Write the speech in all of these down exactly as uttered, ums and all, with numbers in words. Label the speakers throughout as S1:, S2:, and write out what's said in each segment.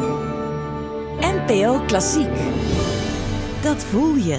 S1: N P O Klassiek. Dat voel je.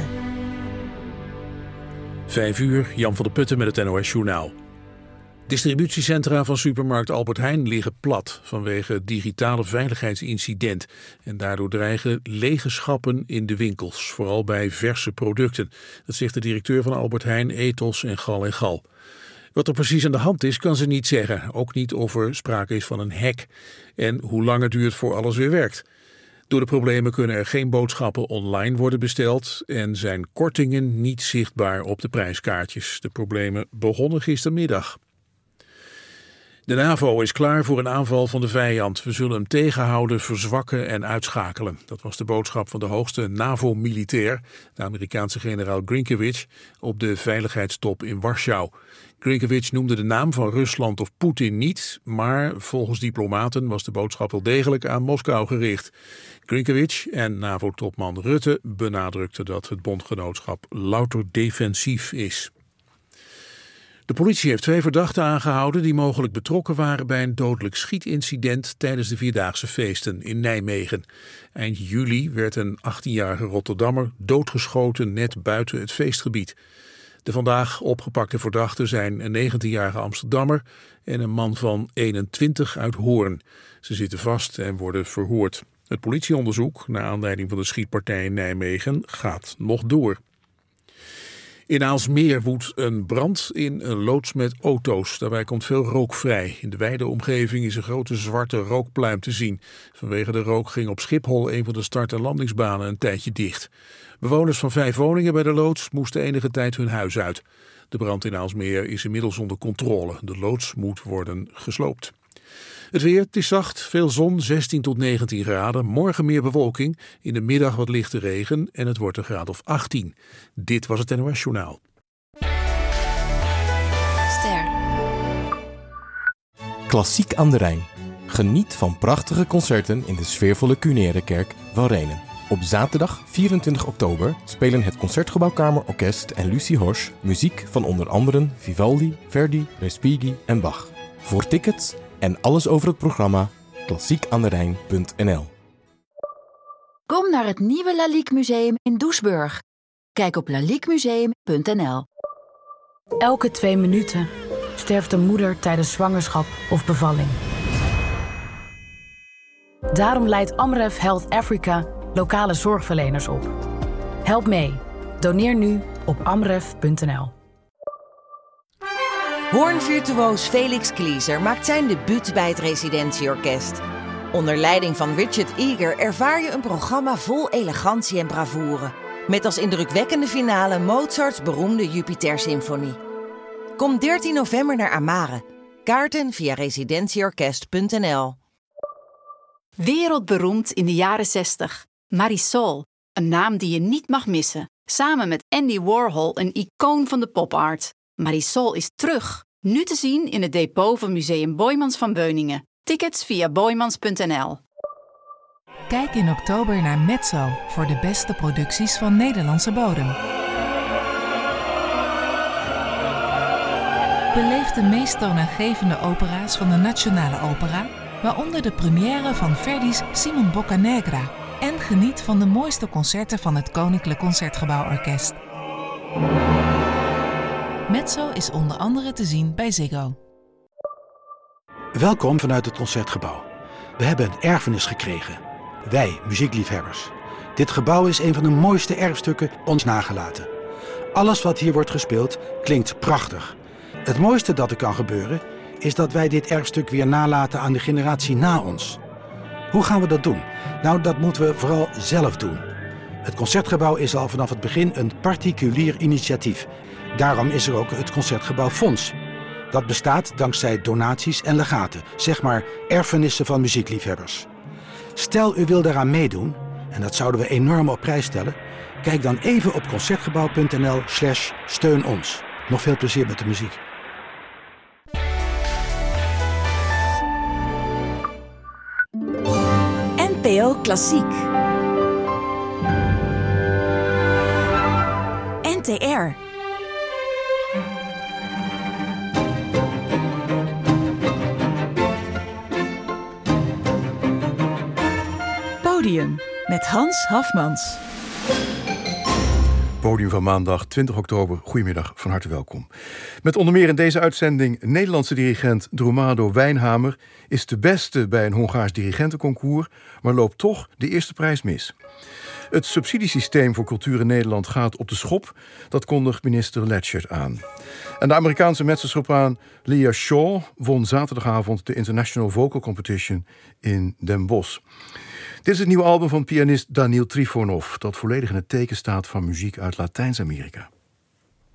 S2: Vijf uur, Jan van der Putten met het N O S-journaal. Distributiecentra van supermarkt Albert Heijn liggen plat vanwege het digitale veiligheidsincident. En daardoor dreigen lege schappen in de winkels, vooral bij verse producten. Dat zegt de directeur van Albert Heijn, Ethos en Gal en Gal. Wat er precies aan de hand is, kan ze niet zeggen. Ook niet of er sprake is van een hack en hoe lang het duurt voor alles weer werkt. Door de problemen kunnen er geen boodschappen online worden besteld en zijn kortingen niet zichtbaar op de prijskaartjes. De problemen begonnen gistermiddag. De NAVO is klaar voor een aanval van de vijand. We zullen hem tegenhouden, verzwakken en uitschakelen. Dat was de boodschap van de hoogste NAVO-militair, de Amerikaanse generaal Grinkiewicz, op de veiligheidstop in Warschau. Grinkiewicz noemde de naam van Rusland of Poetin niet, maar volgens diplomaten was de boodschap wel degelijk aan Moskou gericht. Grinkiewicz en NAVO-topman Rutte benadrukten dat het bondgenootschap louter defensief is. De politie heeft twee verdachten aangehouden die mogelijk betrokken waren bij een dodelijk schietincident tijdens de Vierdaagse feesten in Nijmegen. Eind juli werd een achttienjarige Rotterdammer doodgeschoten net buiten het feestgebied. De vandaag opgepakte verdachten zijn een negentienjarige Amsterdammer en een man van eenentwintig uit Hoorn. Ze zitten vast en worden verhoord. Het politieonderzoek naar aanleiding van de schietpartij in Nijmegen gaat nog door. In Aalsmeer woedt een brand in een loods met auto's. Daarbij komt veel rook vrij. In de wijde omgeving is een grote zwarte rookpluim te zien. Vanwege de rook ging op Schiphol een van de start- en landingsbanen een tijdje dicht. Bewoners van vijf woningen bij de loods moesten enige tijd hun huis uit. De brand in Aalsmeer is inmiddels onder controle. De loods moet worden gesloopt. Het weer, het is zacht, veel zon, zestien tot negentien graden. Morgen meer bewolking, in de middag wat lichte regen en het wordt een graad of achttien. Dit was het N O S-journaal.
S3: Ster.
S4: Klassiek aan de Rijn. Geniet van prachtige concerten in de sfeervolle Cunerekerk van Rhenen. Op zaterdag vierentwintig oktober spelen het Concertgebouw Kamerorkest en Lucie Horsch muziek van onder andere Vivaldi, Verdi, Respighi en Bach. Voor tickets en alles over het programma klassiekanderijn punt n l.
S3: Kom naar het nieuwe Lalique Museum in Doesburg. Kijk op lalique museum punt n l.
S5: Elke twee minuten sterft een moeder tijdens zwangerschap of bevalling. Daarom leidt Amref Health Africa lokale zorgverleners op. Help mee. Doneer nu op amref punt n l.
S6: Hoornvirtuoos Felix Klieser maakt zijn debuut bij het Residentieorkest. Onder leiding van Richard Eager ervaar je een programma vol elegantie en bravoure. Met als indrukwekkende finale Mozarts beroemde Jupiter-symfonie. Kom dertien november naar Amare. Kaarten via residentieorkest punt n l.
S7: Wereldberoemd in de jaren zestig. Marisol, een naam die je niet mag missen. Samen met Andy Warhol, een icoon van de popart. Marisol is terug. Nu te zien in het depot van Museum Boijmans van Beuningen. Tickets via boijmans punt n l.
S8: Kijk in oktober naar Mezzo voor de beste producties van Nederlandse bodem. Beleef de meest toonaangevende opera's van de Nationale Opera, waaronder de première van Verdi's Simon Boccanegra, en geniet van de mooiste concerten van het Koninklijk Concertgebouworkest. Mezzo is onder andere te zien bij Ziggo.
S9: Welkom vanuit het Concertgebouw. We hebben een erfenis gekregen. Wij, muziekliefhebbers. Dit gebouw is een van de mooiste erfstukken ons nagelaten. Alles wat hier wordt gespeeld klinkt prachtig. Het mooiste dat er kan gebeuren is dat wij dit erfstuk weer nalaten aan de generatie na ons. Hoe gaan we dat doen? Nou, dat moeten we vooral zelf doen. Het Concertgebouw is al vanaf het begin een particulier initiatief. Daarom is er ook het Concertgebouw Fonds. Dat bestaat dankzij donaties en legaten, zeg maar erfenissen van muziekliefhebbers. Stel u wil daaraan meedoen, en dat zouden we enorm op prijs stellen, kijk dan even op concertgebouw punt n l slash steun ons. Nog veel plezier met de muziek.
S1: N P O Klassiek. N T R. Podium met Hans Hafmans.
S10: Podium van maandag twintig oktober. Goedemiddag, van harte welkom. Met onder meer in deze uitzending Nederlandse dirigent Dromado Wijnhamer is de beste bij een Hongaars dirigentenconcours, maar loopt toch de eerste prijs mis. Het subsidiesysteem voor cultuur in Nederland gaat op de schop, dat kondigt minister Letchert aan. En de Amerikaanse mezzosopraan Leah Shaw won zaterdagavond de International Vocal Competition in Den Bosch. Dit is het nieuwe album van pianist Daniil Trifonov, dat volledig in het teken staat van muziek uit Latijns-Amerika.